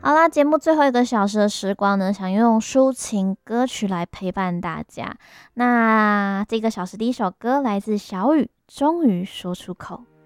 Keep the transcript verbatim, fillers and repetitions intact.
好啦，节目最后一个小时的时光呢，想用抒情歌曲来陪伴大家。那这个小时第一首歌来自小雨，终于说出口。